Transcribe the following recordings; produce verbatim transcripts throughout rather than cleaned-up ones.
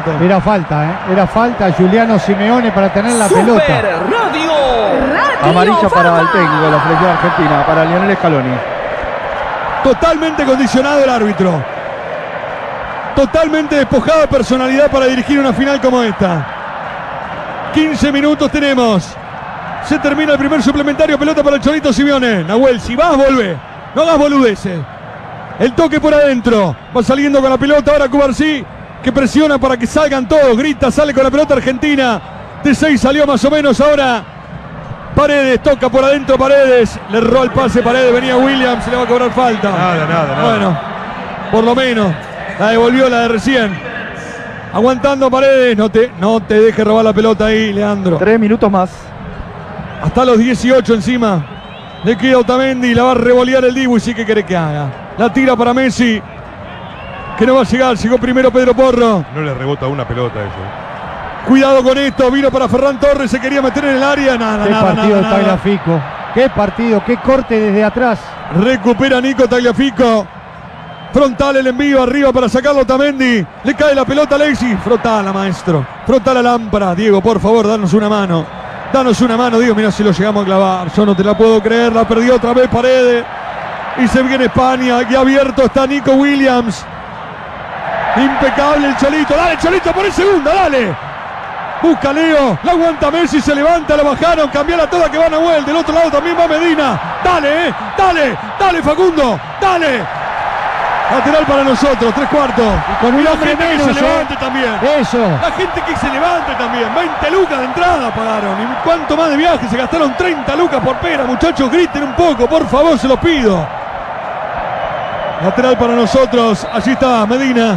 momento. Era falta, ¿eh? Era falta Giuliano Simeone para tener la Super pelota. Radio. Radio Amarilla para Fama. el técnico de la selección argentina, para Lionel Scaloni. Totalmente condicionado el árbitro. Totalmente despojado de personalidad para dirigir una final como esta. quince minutos tenemos. Se termina el primer suplementario. Pelota para el Cholito Simeone. Nahuel, si vas, volvé. No hagas boludeces. El toque por adentro. Va saliendo con la pelota ahora Cubarsí, que presiona para que salgan todos. Grita, sale con la pelota Argentina. De seis salió más o menos ahora. Paredes, toca por adentro Paredes. Le erró el pase Paredes. Venía Williams, le va a cobrar falta. Nada, nada, nada. Bueno, por lo menos. La devolvió la de recién. Aguantando Paredes. No te, no te dejes robar la pelota ahí, Leandro. Tres minutos más. Hasta los dieciocho encima. Le queda Otamendi. La va a revolear el Dibu. Y sí que quiere que haga. La tira para Messi. Que no va a llegar. Llegó primero Pedro Porro. No le rebota una pelota a eso. Cuidado con esto. Vino para Ferran Torres. Se quería meter en el área. Nada, Qué nada, partido nada, de nada. Tagliafico. Qué partido, qué corte desde atrás. Recupera Nico Tagliafico. Frontal el envío arriba para sacarlo Otamendi. Le cae la pelota a Alexis. Frotala, maestro. Frota la lámpara. Diego, por favor, danos una mano. Danos una mano, Diego. Mira si lo llegamos a clavar. Yo no te la puedo creer. La perdió otra vez Paredes. Y se viene España. Aquí abierto está Nico Williams. Impecable el Cholito. Dale, Cholito, por el segundo, dale. Busca Leo. La aguanta Messi. Se levanta, la bajaron. Cambiala toda que va Nahuel. Del otro lado también va Medina. Dale, eh. Dale. Dale, Facundo. Dale. Lateral para nosotros. Tres cuartos. Y con un Mirá, hombre gente menos, que se eh. levante también. Eso. La gente que se levante también. veinte lucas de entrada pagaron. ¿Y cuánto más de viaje? Se gastaron treinta lucas por pera. Muchachos, griten un poco, por favor, se los pido. Lateral para nosotros. Allí está Medina.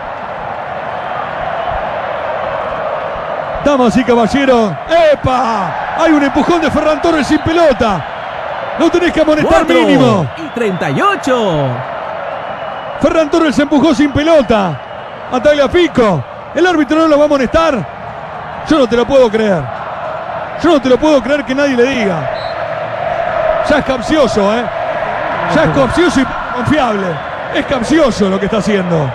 Damas y caballeros. ¡Epa! Hay un empujón de Ferran Torres sin pelota. No tenés que amonestar Cuatro mínimo. y treinta y ocho. Ferran Torres se empujó sin pelota. A Tagliafico. El árbitro no lo va a amonestar. Yo no te lo puedo creer. Yo no te lo puedo creer que nadie le diga. Ya es capcioso, ¿eh? Ya es capcioso y confiable. Es capcioso lo que está haciendo.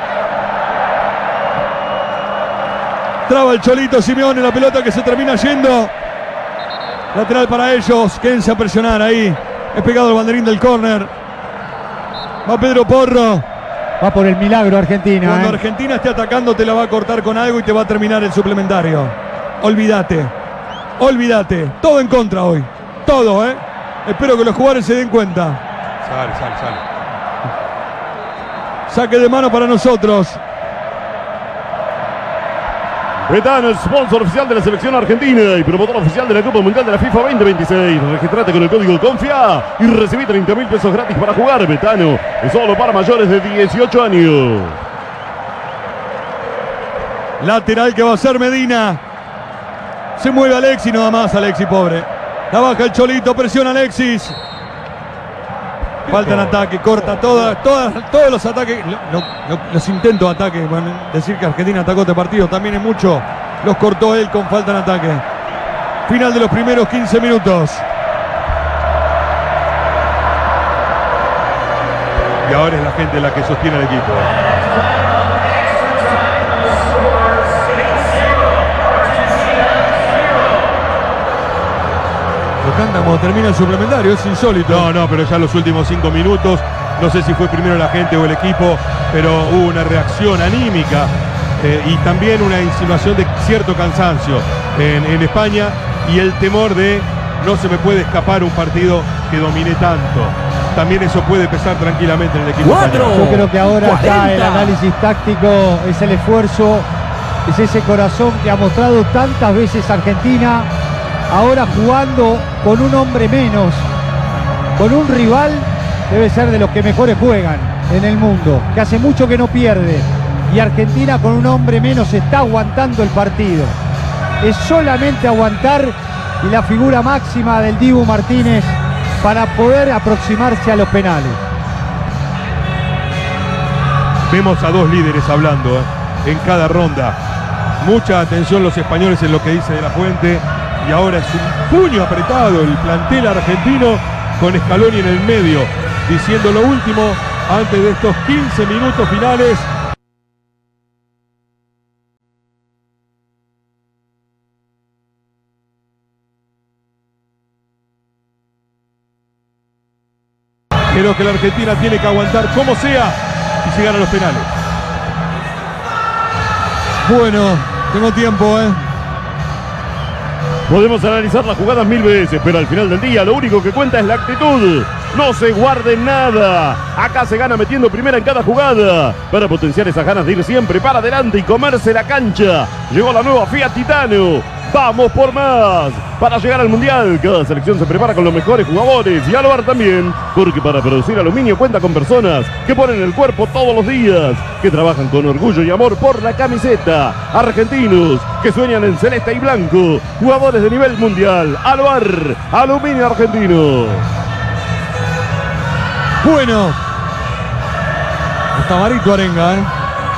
Traba el Cholito Simeone, la pelota que se termina yendo. Lateral para ellos. Quédense a presionar ahí. Es pegado el banderín del córner. Va Pedro Porro. Va por el milagro Argentina. Cuando ¿eh? Argentina esté atacando te la va a cortar con algo y te va a terminar el suplementario. Olvídate. Olvídate. Todo en contra hoy. Todo, ¿eh? Espero que los jugadores se den cuenta. Sale, sale, sale. Saque de mano para nosotros. Betano, sponsor oficial de la selección argentina y promotor oficial de la Copa Mundial de la FIFA veinte veintiséis. Registrate con el código CONFIA y recibí treinta mil pesos gratis para jugar. Betano es solo para mayores de dieciocho años. Lateral que va a ser Medina. Se mueve Alexis, nada más Alexis, pobre. La baja el Cholito, presiona Alexis. Falta en ataque, corta todas, todas, todos los ataques, lo, lo, los intentos de ataque. Bueno, decir que Argentina atacó este partido también es mucho. Los cortó él con falta en ataque. Final de los primeros quince minutos. Y ahora es la gente la que sostiene al equipo. Lo cantan cuando termina el suplementario, es insólito. No, no, pero ya los últimos cinco minutos, no sé si fue primero la gente o el equipo, pero hubo una reacción anímica eh, y también una insinuación de cierto cansancio en, en España y el temor de no se me puede escapar un partido que domine tanto. También eso puede pesar tranquilamente en el equipo Cuatro. español. Yo creo que ahora está cuarenta. el análisis táctico, es el esfuerzo, es ese corazón que ha mostrado tantas veces Argentina. Ahora jugando con un hombre menos, con un rival, debe ser de los que mejores juegan en el mundo, que hace mucho que no pierde. Y Argentina con un hombre menos está aguantando el partido. Es solamente aguantar y la figura máxima del Dibu Martínez para poder aproximarse a los penales. Vemos a dos líderes hablando eh, en cada ronda. Mucha atención los españoles en lo que dice De la Fuente. Y ahora es un puño apretado el plantel argentino con Scaloni en el medio, diciendo lo último antes de estos quince minutos finales. Creo que la Argentina tiene que aguantar como sea y llegar a los penales. Bueno, tengo tiempo, ¿eh? Podemos analizar las jugadas mil veces, pero al final del día lo único que cuenta es la actitud. No se guarde nada. Acá se gana metiendo primera en cada jugada para potenciar esas ganas de ir siempre para adelante y comerse la cancha. Llegó la nueva Fiat Titano. Vamos por más. Para llegar al Mundial, cada selección se prepara con los mejores jugadores y Alvar también, porque para producir aluminio cuenta con personas que ponen el cuerpo todos los días, que trabajan con orgullo y amor por la camiseta. Argentinos que sueñan en celeste y blanco, jugadores de nivel mundial. Alvar, Aluminio Argentino. Bueno. Está Marito Arenga, ¿eh?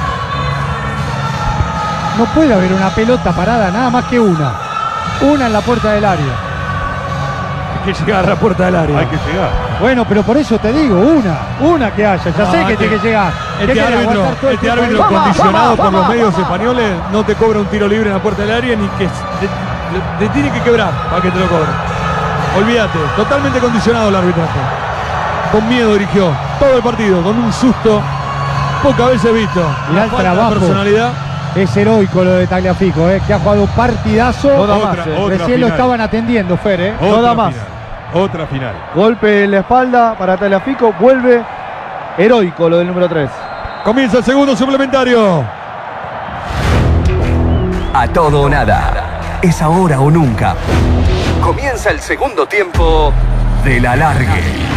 No puede haber una pelota parada, nada más que una. Una en la puerta del área. Hay que llegar a la puerta del área. Hay que llegar. Bueno, pero por eso te digo, una. Una que haya. Ya No, sé que este- tiene que llegar. ¿Qué Este querés, árbitro, aguantar todo el este tiempo árbitro ahí? condicionado por los medios españoles no te cobra un tiro libre en la puerta del área ni que te tiene que quebrar para que te lo cobre. Olvídate, totalmente condicionado el arbitraje. Con miedo dirigió todo el partido, con un susto pocas veces visto. Mirá La el falta de trabajo. personalidad. Es heroico lo de Tagliafico, eh, que ha jugado un partidazo. No da más, Otra, eh. otra Recién lo final. estaban atendiendo, Fer, eh. Otra da más. final. Otra final. Golpe en la espalda para Tagliafico. Vuelve heroico lo del número tres. Comienza el segundo suplementario. A todo o nada. Es ahora o nunca. Comienza el segundo tiempo del alargue.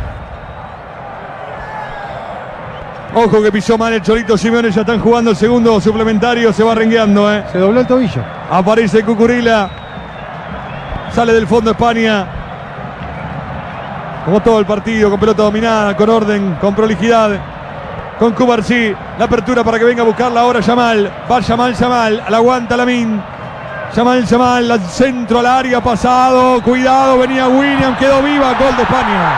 Ojo que pisó mal el Cholito Simeone, ya están jugando el segundo suplementario, se va rengueando, ¿eh? Se dobló el tobillo. Aparece Cucurilla. Sale del fondo España. Como todo el partido, con pelota dominada, con orden, con prolijidad. Con Cubarsí. La apertura para que venga a buscarla ahora Yamal. Va Yamal, Yamal. La aguanta Lamin. Yamal, Yamal. Al centro, al área, pasado. Cuidado, venía William. Quedó viva. Gol de España.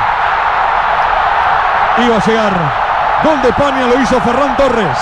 Iba a llegar. Gol de España lo hizo Ferran Torres.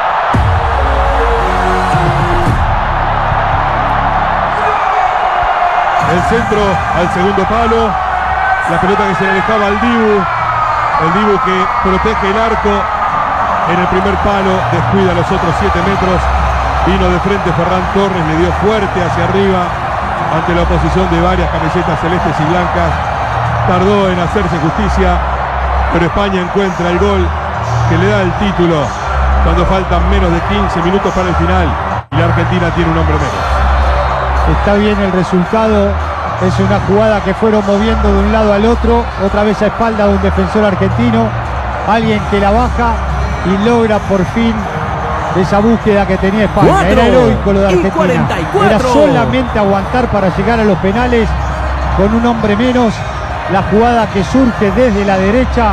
El centro al segundo palo. La pelota que se le alejaba al Dibu. El Dibu que protege el arco. En el primer palo descuida los otros siete metros. Vino de frente Ferran Torres. Le dio fuerte hacia arriba. Ante la oposición de varias camisetas celestes y blancas. Tardó en hacerse justicia. Pero España encuentra el gol que le da el título cuando faltan menos de quince minutos para el final. Y la Argentina tiene un hombre menos. Está bien el resultado. Es una jugada que fueron moviendo de un lado al otro. Otra vez a espalda de un defensor argentino. Alguien que la baja y logra por fin esa búsqueda que tenía España. Cuatro Era heroico lo de y Argentina. cuarenta y cuatro. Era solamente aguantar para llegar a los penales con un hombre menos. La jugada que surge desde la derecha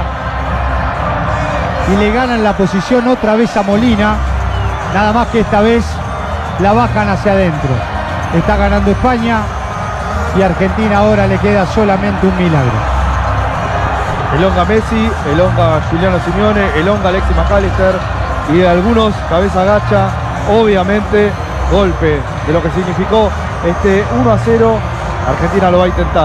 y le ganan la posición otra vez a Molina. Nada más que esta vez la bajan hacia adentro. Está ganando España y a Argentina ahora le queda solamente un milagro. Elonga Messi, elonga Giuliano Simeone, elonga Alexis McAllister y de algunos cabeza gacha, obviamente golpe de lo que significó este uno a cero. Argentina lo va a intentar.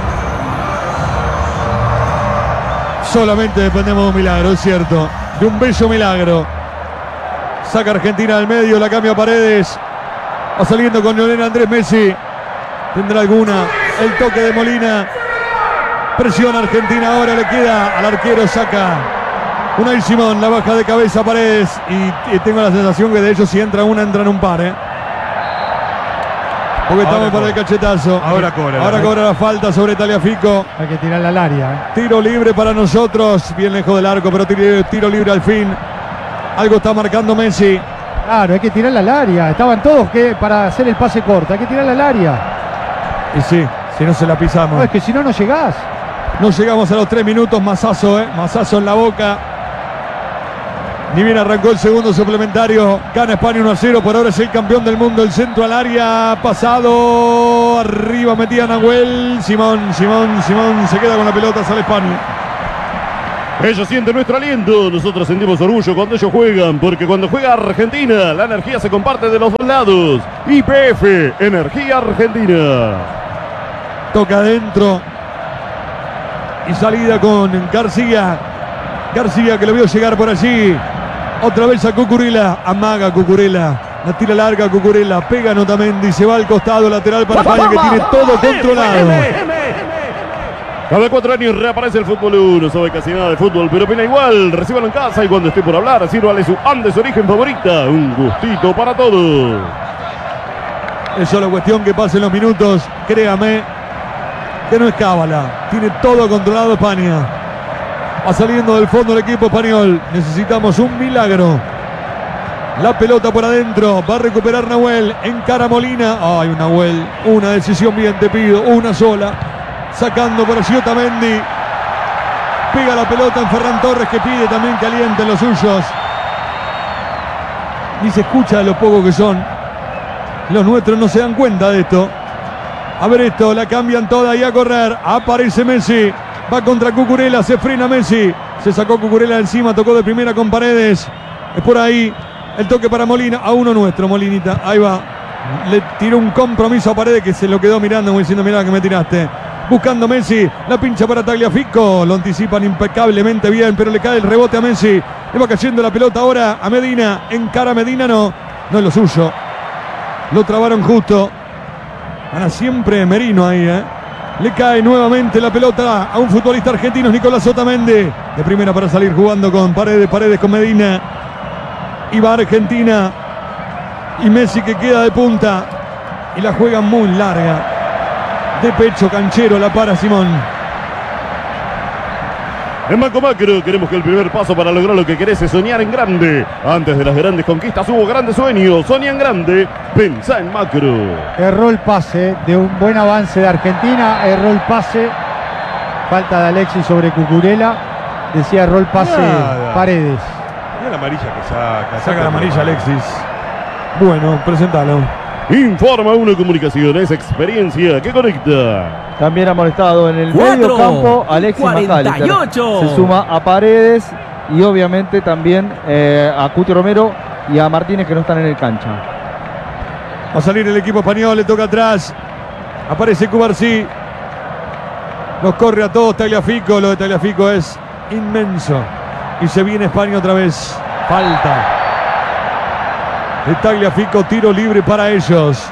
Solamente dependemos de un milagro, es cierto. De un bello milagro. Saca Argentina del medio, la cambia Paredes. Va saliendo con Lionel Andrés Messi. Tendrá alguna. El toque de Molina. Presiona Argentina ahora, le queda al arquero, saca Unai Simón, la baja de cabeza Paredes. Y, y tengo la sensación que de ellos si entra una, entran un par, ¿eh? Porque Ahora estamos para el cobra. cachetazo. Ahora cobra. Ahora cobra la falta sobre Tagliafico. Hay que tirarla al área. ¿eh? Tiro libre para nosotros, bien lejos del arco, pero tiro, tiro libre al fin. Algo está marcando Messi. Claro, hay que tirarla al área. Estaban todos que para hacer el pase corto. Hay que tirarla al área. Y sí, si no se la No, pisamos. es que si no, no llegás. No llegamos a los tres minutos, mazazo, ¿eh? Mazazo en la boca. Ni bien arrancó el segundo suplementario. Gana España uno a cero. Por ahora es el campeón del mundo. El centro al área. Pasado. Arriba metía Nahuel. Simón, Simón, Simón. Se queda con la pelota. Sale España. Ellos sienten nuestro aliento, nosotros sentimos orgullo cuando ellos juegan, porque cuando juega Argentina, la energía se comparte de los dos lados. Y P F, Energía Argentina. Toca adentro. Y salida con García. García que lo vio llegar por allí. Otra vez a Cucurella. Amaga Cucurella. La tira larga Cucurella. Pega Otamendi. Se va al costado lateral para España que tiene todo controlado. Cada cuatro años reaparece el fútbol uno. Sabe casi nada de fútbol, pero opina igual. Recíbalo en casa y cuando esté por hablar, sírvale su Andes Origen favorita. Un gustito para todos. Es solo cuestión que pasen los minutos. Créame que no es cábala. Tiene todo controlado España. Va saliendo del fondo el equipo español. Necesitamos un milagro. La pelota por adentro. Va a recuperar Nahuel. Encara Molina. Ay, Nahuel. Una decisión bien, te pido. Una sola. Sacando por allí Otamendi. Pega la pelota en Ferran Torres que pide también que alienten los suyos. Ni se escucha de lo poco que son. Los nuestros no se dan cuenta de esto. A ver esto, la cambian toda y a correr. Aparece Messi. Va contra Cucurella, se frena Messi. Se sacó Cucurella encima, tocó de primera con Paredes. Es por ahí. El toque para Molina. A uno nuestro, Molinita. Ahí va. Le tiró un compromiso a Paredes que se lo quedó mirando, como diciendo, mirá que me tiraste. Buscando Messi, la pincha para Tagliafico, lo anticipan impecablemente bien, pero le cae el rebote a Messi, le va cayendo la pelota ahora a Medina, encara a Medina, no, no es lo suyo, lo trabaron justo, gana siempre Merino ahí, ¿eh? Le cae nuevamente la pelota a un futbolista argentino, Nicolás Otamendi, de primera para salir jugando con Paredes, Paredes con Medina, y va Argentina, y Messi que queda de punta, y la juega muy larga. De pecho canchero la para Simón. En Banco Macro queremos que el primer paso para lograr lo que querés es soñar en grande. Antes de las grandes conquistas hubo grandes sueños. Soña en grande, pensá en macro. Erró el pase de un buen avance de Argentina. Erró el pase. Falta de Alexis sobre Cucurella. Decía erró el pase Nada. Paredes. Mira la amarilla que saca. Saca la amarilla Alexis. Bueno, presentalo. Informa Uno Comunicaciones, experiencia que conecta. También ha molestado en el Cuatro, medio campo Alexis cuarenta y ocho. McAllister. Se suma a Paredes y obviamente también eh, a Cuti Romero y a Martínez que no están en el cancha. Va a salir el equipo español, le toca atrás. Aparece Cubarsí. Nos corre a todos Tagliafico. Lo de Tagliafico es inmenso. Y se viene España otra vez. Falta. De Tagliafico, tiro libre para ellos.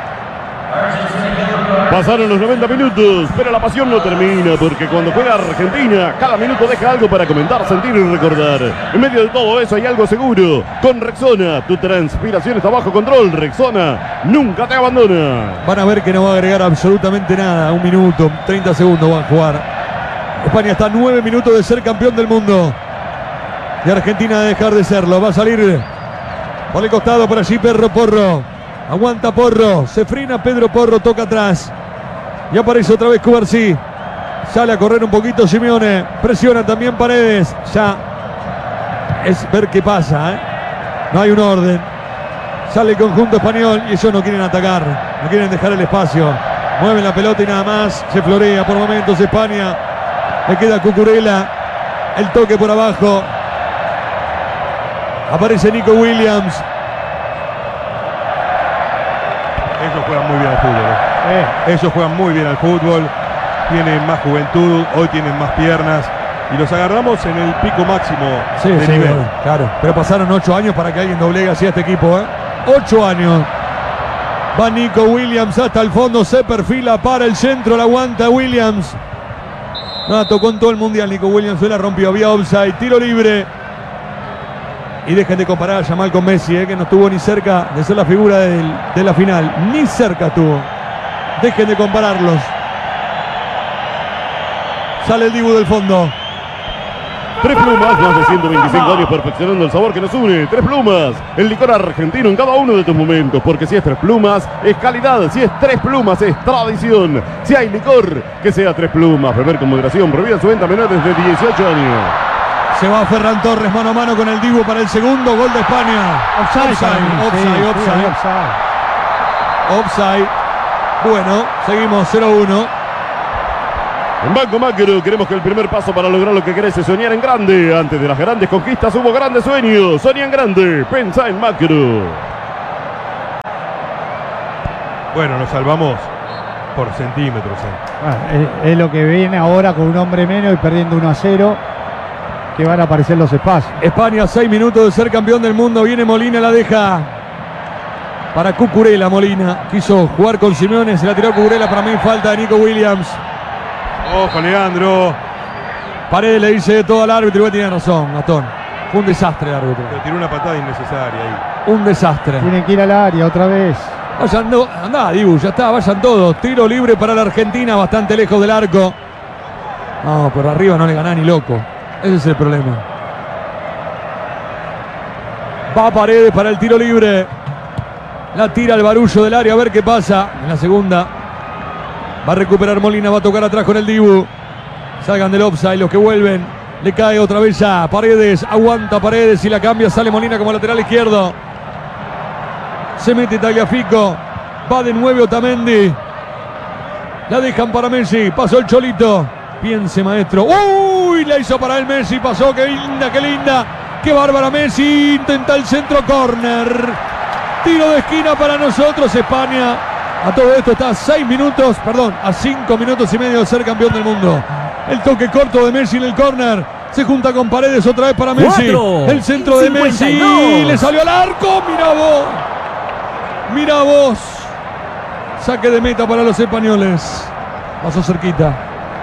Pasaron los noventa minutos, pero la pasión no termina, porque cuando juega Argentina, cada minuto deja algo para comentar, sentir y recordar. En medio de todo eso hay algo seguro. Con Rexona, tu transpiración está bajo control. Rexona nunca te abandona. Van a ver que no va a agregar absolutamente nada. Un minuto, treinta segundos van a jugar. España está a nueve minutos de ser campeón del mundo. Y Argentina de dejar de serlo. Va a salir por el costado, por allí Pedro Porro. Aguanta Porro. Se frena Pedro Porro, toca atrás. Y aparece otra vez Cubarsí. Sale a correr un poquito Simeone. Presiona también Paredes. Ya es ver qué pasa, ¿eh? No hay un orden. Sale el conjunto español y ellos no quieren atacar. No quieren dejar el espacio. Mueven la pelota y nada más. Se florea por momentos España. Le queda Cucurella. El toque por abajo. Aparece Nico Williams. Ellos juegan muy bien al fútbol. ¿eh? Eh, ellos juegan muy bien al fútbol. Tienen más juventud, hoy tienen más piernas. Y los agarramos en el pico máximo Sí, de sí, nivel. claro. Pero pasaron ocho años para que alguien doblegue así a este equipo, ¿eh? Ocho años. Va Nico Williams hasta el fondo, se perfila para el centro, la aguanta Williams. No, tocó en todo el mundial Nico Williams, se la rompió, había offside, tiro libre. Y dejen de comparar a Yamal con Messi, ¿eh? Que no estuvo ni cerca de ser la figura del, de la final. Ni cerca estuvo. Dejen de compararlos. Sale el Dibu del fondo. Tres Plumas, más de ciento veinticinco años perfeccionando el sabor que nos une. Tres Plumas, el licor argentino en cada uno de tus momentos. Porque si es Tres Plumas, es calidad. Si es Tres Plumas, es tradición. Si hay licor, que sea Tres Plumas. Beber con moderación, prohibida su venta a menores de dieciocho años. Se va Ferran Torres mano a mano con el Dibu para el segundo gol de España. Offside, offside, sí, offside, sí, offside. offside. Offside. Bueno, seguimos cero uno. En Banco Macro queremos que el primer paso para lograr lo que querés es soñar en grande. Antes de las grandes conquistas hubo grandes sueños. Soña en grande, pensá en Macro. Bueno, nos salvamos por centímetros. ¿eh? Bueno, es, es lo que viene ahora con un hombre menos y perdiendo uno a cero, que van a aparecer los espacios. España, seis minutos de ser campeón del mundo. Viene Molina, la deja para Cucurella. Molina quiso jugar con Simeone, se la tiró Cucurella. Para mí falta de Nico Williams. Ojo, Leandro. Paredes le dice de todo al árbitro. Igual tiene razón, Gastón. Fue un desastre el árbitro. Le tiró una patada innecesaria ahí. Un desastre. Tienen que ir al área otra vez. Vayan, no, andá, Dibu, ya está, vayan todos. Tiro libre para la Argentina, bastante lejos del arco. No, pero arriba no le ganá ni loco. Ese es el problema. Va Paredes para el tiro libre. La tira al barullo del área, a ver qué pasa. En la segunda va a recuperar Molina, va a tocar atrás con el Dibu. Salgan del offside los que vuelven. Le cae otra vez ya Paredes, aguanta Paredes y la cambia. Sale Molina como lateral izquierdo. Se mete Tagliafico. Va de nueve Otamendi. La dejan para Messi. Pasó el Cholito. Piense, maestro. ¡Uy! La hizo para el Messi. Pasó. ¡Qué linda, qué linda! ¡Qué bárbara Messi! Intenta el centro, córner. Tiro de esquina para nosotros, España. A todo esto está a seis minutos, perdón, a cinco minutos y medio de ser campeón del mundo. El toque corto de Messi en el córner. Se junta con Paredes otra vez para Messi. Cuatro, el centro de cincuenta y Messi. dos. Le salió al arco. Mira vos. Mira vos. Saque de meta para los españoles. Pasó cerquita.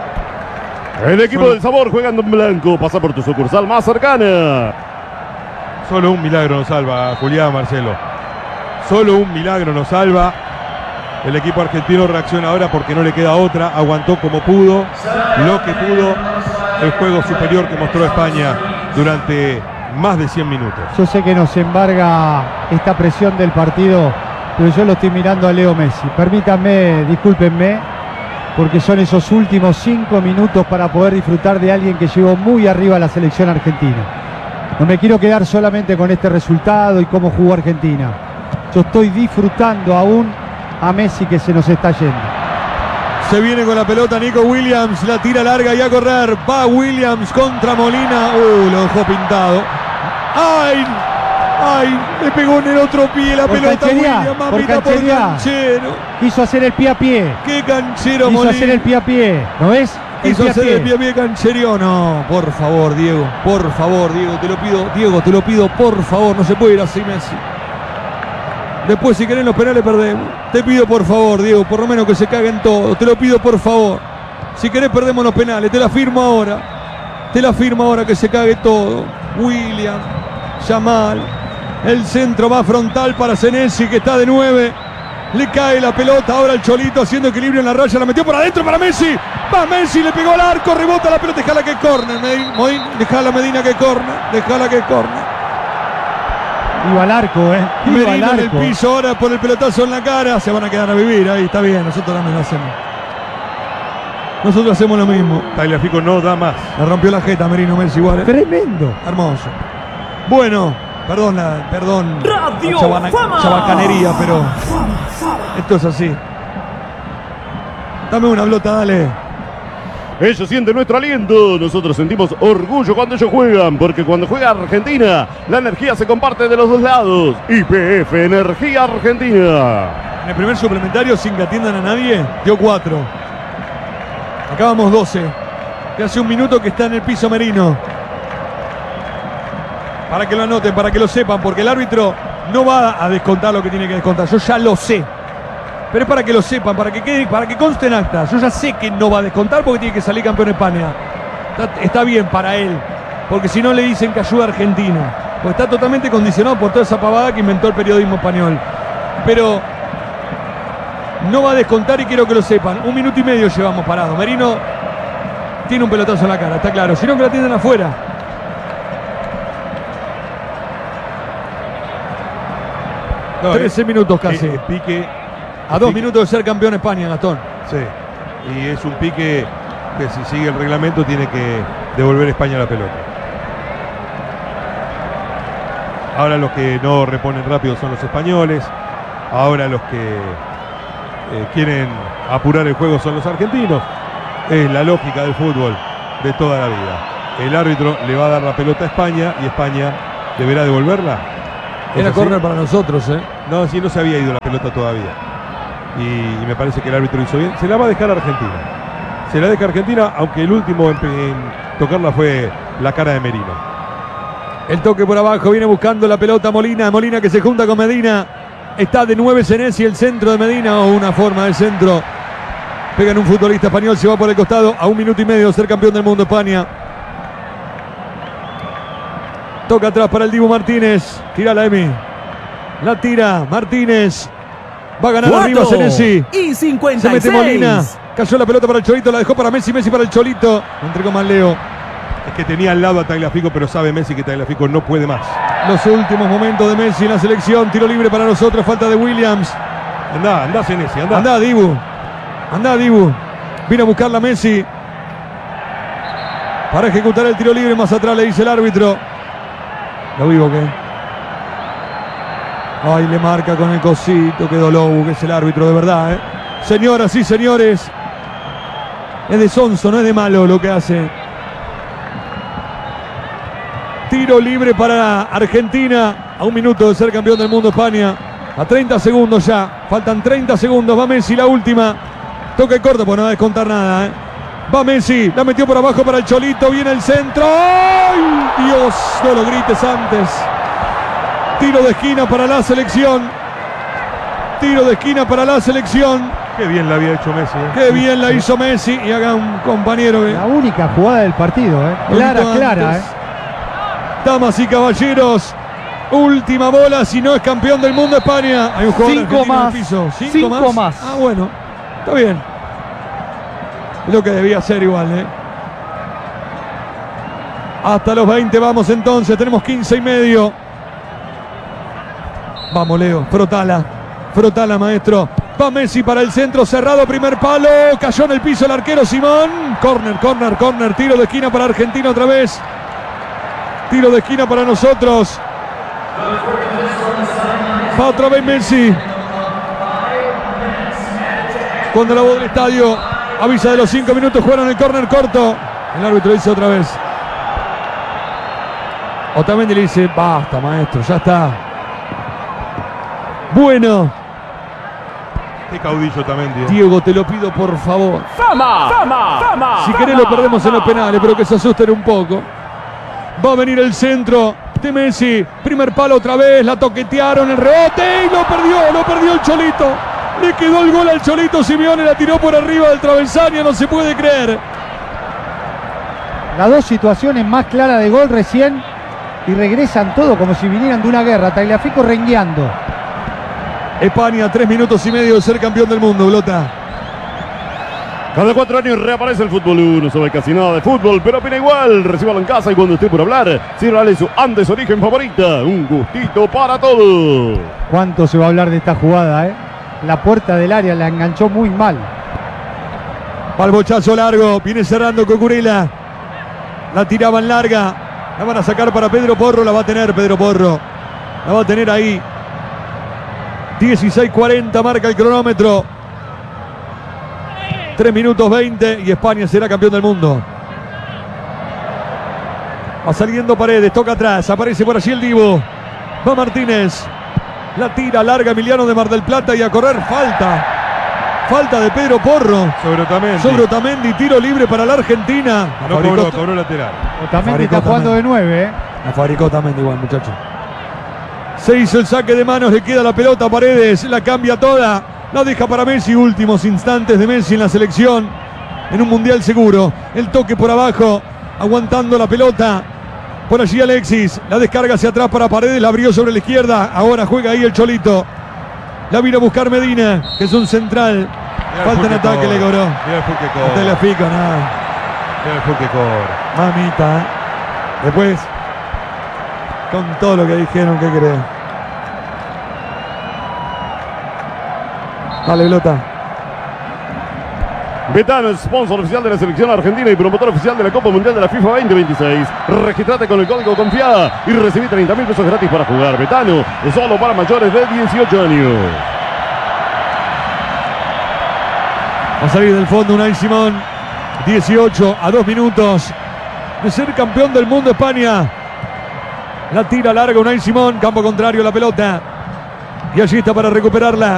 El equipo Solo- del sabor jugando en blanco. Pasa por tu sucursal más cercana. Solo un milagro nos salva, Julián, Marcelo. Solo un milagro nos salva. El equipo argentino reacciona ahora porque no le queda otra. Aguantó como pudo, lo que pudo. El juego superior que mostró España durante más de cien minutos. Yo sé que nos embarga esta presión del partido, pero yo lo estoy mirando a Leo Messi. Permítanme, discúlpenme, porque son esos últimos cinco minutos para poder disfrutar de alguien que llegó muy arriba a la selección argentina. No me quiero quedar solamente con este resultado y cómo jugó Argentina. Yo estoy disfrutando aún a Messi, que se nos está yendo. Se viene con la pelota Nico Williams. La tira larga y a correr. Va Williams contra Molina. Uh, lo dejó pintado. ¡Ay! ¡Ay! Le pegó en el otro pie la Por pelota canchería, Williams. por Mamita, por canchería. canchero. Quiso hacer el pie a pie. ¡Qué canchero Quiso Molina! hacer el pie a pie. ¿No ves? El Quiso pie a hacer el pie. pie a pie cancherío. No, por favor, Diego. Por favor, Diego. Te lo pido. Diego, te lo pido, por favor. No se puede ir así, Messi. Después, si querés, los penales perdemos. Te pido, por favor, Diego, por lo menos que se caguen todos. Te lo pido, por favor. Si querés, perdemos los penales. Te la firmo ahora. Te la firmo ahora que se cague todo. William, Yamal. El centro va frontal para Senesi, que está de nueve. Le cae la pelota ahora el Cholito haciendo equilibrio en la raya. La metió por adentro para Messi. Va Messi, le pegó al arco. Rebota la pelota. Dejala que corne. Dejala Medina que corne. Dejala que corne. Iba al arco, ¿eh? Iba al Merino en el arco. piso ahora por el pelotazo en la cara. Se van a quedar a vivir ahí. Está bien, nosotros también lo hacemos. Nosotros hacemos lo mismo. Tagliafico no da más. Le rompió la jeta Merino Messi igual. ¿eh? Tremendo. Hermoso. Bueno, perdón, la, perdón. Radio la chabana- Fama. chabacanería, pero esto es así. Dame una blota, dale. Ellos sienten nuestro aliento, nosotros sentimos orgullo cuando ellos juegan, porque cuando juega Argentina, la energía se comparte de los dos lados. Y P F Energía Argentina. En el primer suplementario, sin que atiendan a nadie, dio cuatro. Acabamos doce. Que hace un minuto que está en el piso Merino. Para que lo anoten, para que lo sepan, porque el árbitro no va a descontar lo que tiene que descontar. Yo ya lo sé. Pero es para que lo sepan, para que quede, para que conste en acta. Yo ya sé que no va a descontar porque tiene que salir campeón de España. Está, está bien para él, porque si no le dicen que ayuda a Argentina. Porque está totalmente condicionado por toda esa pavada que inventó el periodismo español. Pero no va a descontar y quiero que lo sepan. Un minuto y medio llevamos parado. Merino tiene un pelotazo en la cara, está claro. Si no, que la tienden afuera. No, trece es- minutos casi. eh, pique. A dos pique- minutos de ser campeón España, Gastón. Sí. Y es un pique que si sigue el reglamento tiene que devolver España la pelota. Ahora los que no reponen rápido son los españoles. Ahora los que eh, quieren apurar el juego son los argentinos. Es la lógica del fútbol de toda la vida. El árbitro le va a dar la pelota a España y España deberá devolverla. ¿Es Era así? córner para nosotros, ¿eh? No, sí, no se había ido la pelota todavía. y, y me parece que el árbitro hizo bien. Se la va a dejar a Argentina. Se la deja a Argentina, aunque el último en, en tocarla fue la cara de Merino. El toque por abajo, viene buscando la pelota Molina. Molina que se junta con Medina. Está de nueve Senesi, el centro de Medina, o una forma de centro. Pega en un futbolista español, se va por el costado. A un minuto y medio de ser campeón del mundo España. Toca atrás para el Dibu Martínez. Tira la Emi. La tira Martínez. Va a ganar arriba Senesi. Y cincuenta y seis. Se mete Molina. Cayó la pelota para el Cholito. La dejó para Messi. Messi para el Cholito. Lo entregó más Leo. Es que tenía al lado a Tagliafico, pero sabe Messi que Tagliafico no puede más. Los últimos momentos de Messi en la selección. Tiro libre para nosotros. Falta de Williams. Andá, andá Senesi, andá. Andá Dibu. Andá Dibu. Vino a buscarla a Messi. Para ejecutar el tiro libre. Más atrás le dice el árbitro. Lo vivo que. Ay, le marca con el cosito. Quedó Lobu, que es el árbitro de verdad, ¿eh? Señoras y señores. Es de sonso, no es de malo lo que hace. Tiro libre para Argentina. A un minuto de ser campeón del mundo España. A treinta segundos ya. Faltan treinta segundos. Va Messi, la última. Toque corto, pues no va a descontar nada, ¿eh? Va Messi. La metió por abajo para el Cholito. Viene el centro. ¡Ay, Dios! No lo grites antes. Tiro de esquina para la selección. Tiro de esquina para la selección. Qué bien la había hecho Messi, ¿eh? Qué bien la hizo Messi. Y haga un compañero que... La única jugada del partido, ¿eh? Clara, clara, ¿eh? Damas y caballeros, última bola, si no es campeón del mundo España. Hay un jugador Cinco argentino en más. el piso. ¿Cinco, Cinco más? más. Ah, bueno, está bien. Es lo que debía ser igual, ¿eh? Hasta los veinte vamos entonces, tenemos quince y medio. Vamos, Leo, frotala. Frotala, maestro. Va Messi para el centro, cerrado, primer palo. Cayó en el piso el arquero Simón. Corner, corner, corner. Tiro de esquina para Argentina otra vez. Tiro de esquina para nosotros. Va otra vez Messi. Cuando la voz del estadio avisa de los cinco minutos, jugaron el córner corto. El árbitro dice otra vez. Otamendi le dice, basta maestro, ya está. Bueno. Qué caudillo Otamendi. Diego, te lo pido por favor. ¡Fama! ¡Fama! ¡Fama! Si querés lo perdemos en los penales, pero que se asusten un poco. Va a venir el centro de Messi. Primer palo otra vez. La toquetearon, el rebote. Y lo perdió, lo perdió el Cholito. Le quedó el gol al Cholito Simeone. La tiró por arriba del travesaño. No se puede creer. Las dos situaciones más claras de gol recién. Y regresan todo como si vinieran de una guerra. Tagliafico rengueando. España, tres minutos y medio de ser campeón del mundo, Blota. Cada cuatro años reaparece el fútbol. No sabe casi nada de fútbol, pero opina igual. Recíbalo en casa y cuando esté por hablar, sírvale su Andes Origen favorita. Un gustito para todos. ¿Cuánto se va a hablar de esta jugada, eh? La puerta del área la enganchó muy mal. Pal bochazo largo. Viene cerrando Cucurella. La tiraban larga. La van a sacar para Pedro Porro. La va a tener Pedro Porro. La va a tener ahí. dieciséis cuarenta marca el cronómetro. tres minutos veinte y España será campeón del mundo. Va saliendo Paredes, toca atrás, aparece por allí el Dibu. Va Martínez. La tira larga Emiliano de Mar del Plata y a correr falta. Falta de Pedro Porro. Sobre Otamendi. Sobre Otamendi, tiro libre para la Argentina. No cobró, cobró lateral. Otamendi está jugando de nueve, ¿eh? La fabricó Otamendi igual, muchachos. Se hizo el saque de manos, le queda la pelota a Paredes, la cambia toda. La deja para Messi, últimos instantes de Messi en la selección. En un mundial seguro. El toque por abajo, aguantando la pelota. Por allí Alexis, la descarga hacia atrás para Paredes, la abrió sobre la izquierda. Ahora juega ahí el Cholito. La vino a buscar Medina, que es un central. Mirá Falta en ataque, le cobró. Mira el fútbol que No te cobra. la pico, nada. Mira el fútbol que cobra. Mamita. ¿eh? Después, con todo lo que dijeron, ¿qué crees? Dale, Blota. Betano, sponsor oficial de la selección argentina y promotor oficial de la Copa Mundial de la FIFA veinte veintiséis. Registrate con el código Confía y recibí treinta mil pesos gratis para jugar. Betano es solo para mayores de dieciocho años. Va a salir del fondo Unai Simón. dieciocho a dos minutos de ser campeón del mundo España. La tira larga Unai Simón. Campo contrario la pelota. Y allí está para recuperarla.